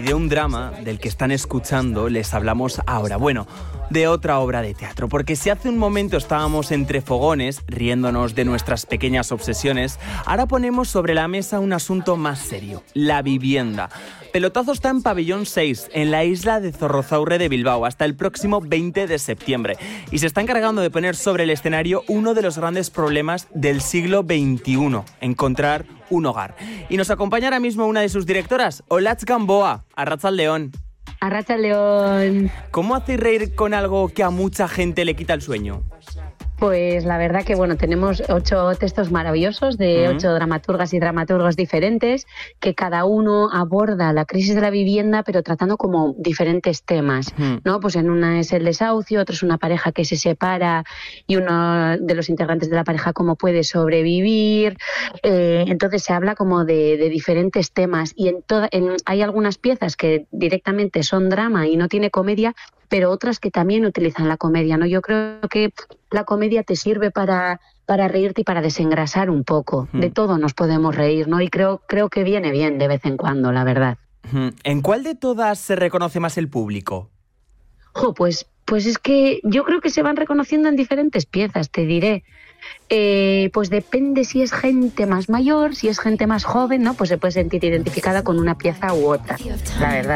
de un drama del que están escuchando les hablamos ahora. Bueno, de otra obra de teatro, porque si hace un momento estábamos entre fogones, riéndonos de nuestras pequeñas obsesiones, ahora ponemos sobre la mesa un asunto más serio, la vivienda. Pelotazo está en Pabellón 6, en la isla de Zorrozaurre de Bilbao, hasta el próximo 20 de septiembre. Y se está encargando de poner sobre el escenario uno de los grandes problemas del siglo XXI, encontrar un hogar. Y nos acompaña ahora mismo una de sus directoras, Olatz Gamboa, Arratsaldeon. Arratsaldeon. ¿Cómo hacéis reír con algo que a mucha gente le quita el sueño? Pues la verdad que tenemos 8 textos maravillosos de 8 dramaturgas y dramaturgos diferentes, que cada uno aborda la crisis de la vivienda, pero tratando como diferentes temas, ¿no? Pues en una es el desahucio, otro es una pareja que se separa y uno de los integrantes de la pareja cómo puede sobrevivir. Entonces se habla como de diferentes temas y hay algunas piezas que directamente son drama y no tiene comedia, pero otras que también utilizan la comedia, ¿no? Yo creo que la comedia te sirve para reírte y para desengrasar un poco. De todo nos podemos reír, ¿no? Y creo que viene bien de vez en cuando, la verdad. ¿En cuál de todas se reconoce más el público? Pues es que yo creo que se van reconociendo en diferentes piezas, te diré. Pues depende si es gente más mayor, si es gente más joven, ¿no? Pues se puede sentir identificada con una pieza u otra, la verdad.